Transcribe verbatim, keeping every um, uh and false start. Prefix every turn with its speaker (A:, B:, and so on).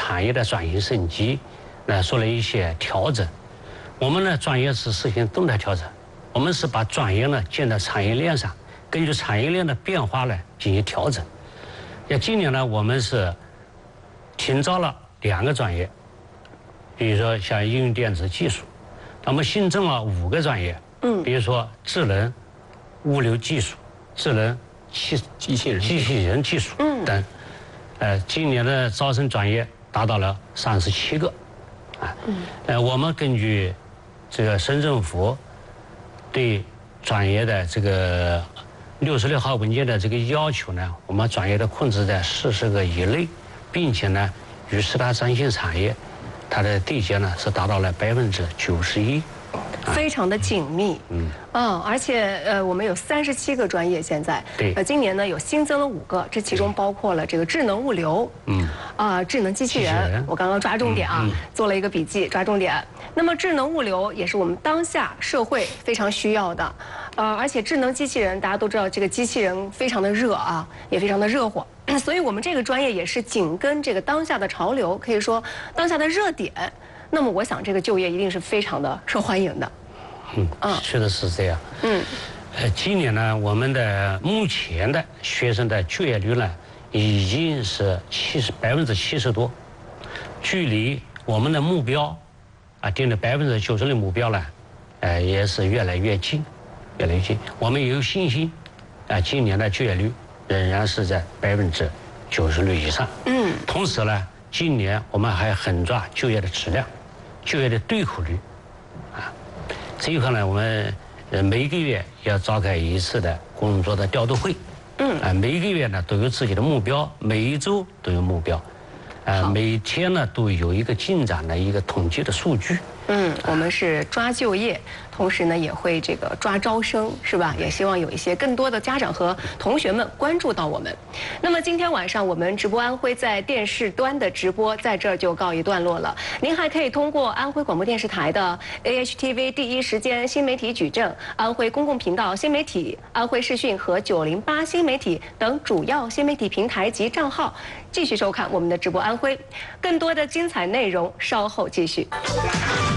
A: 产业的转型升级，呢做了一些调整。我们呢专业是实行动态调整，我们是把专业呢建在产业链上，根据产业链的变化呢进行调整。那今年呢，我们是停招了两个专业，比如说像应用电子技术，那么新增了五个专业，嗯，比如说智能物流技术、智能汽
B: 机器人、
A: 机器人技术等。呃，今年的招生专业达到了三十七个，啊，呃，我们根据这个省政府对专业的这个六十六号文件的这个要求呢，我们专业的控制在四十个以内，并且呢，与四大专线产业，它的对接呢是达到了百分之九十一。
C: 非常的紧密，嗯，啊，而且呃，我们有三十七个专业现在，
A: 对，
C: 呃，今年呢有新增了五个，这其中包括了这个智能物流，嗯，啊，智能机器人，我刚刚抓重点啊，做了一个笔记，抓重点。那么智能物流也是我们当下社会非常需要的，呃，而且智能机器人大家都知道，这个机器人非常的热啊，也非常的热火，所以我们这个专业也是紧跟这个当下的潮流，可以说当下的热点。那么我想这个就业一定是非常的受欢迎的。
A: 嗯，啊，确实是这样。嗯，呃，今年呢，我们的目前的学生的就业率呢，已经是七十百分之七十多，距离我们的目标，啊，定的百分之九十的目标呢，呃，也是越来越近，越来越近。我们也有信心，啊，今年的就业率仍然是在百分之九十率以上。嗯，同时呢，今年我们还狠抓就业的质量，就业的对口率，啊。这一块呢，我们呃每个月要召开一次的工作的调度会，嗯，啊每个月呢都有自己的目标，每一周都有目标，啊每天呢都有一个进展的一个统计的数据。
C: 嗯，我们是抓就业，同时呢也会这个抓招生，是吧？也希望有一些更多的家长和同学们关注到我们。那么今天晚上我们直播安徽在电视端的直播在这儿就告一段落了。您还可以通过安徽广播电视台的 A H T V 第一时间新媒体矩阵、安徽公共频道新媒体、安徽视讯和九零八新媒体等主要新媒体平台及账号继续收看我们的直播安徽。更多的精彩内容稍后继续。